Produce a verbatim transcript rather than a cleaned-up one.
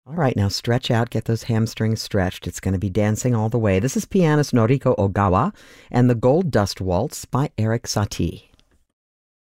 All right, now stretch out, get those hamstrings stretched. It's going to be dancing all the way. This is pianist Noriko Ogawa and the Gold Dust Waltz by Erik Satie.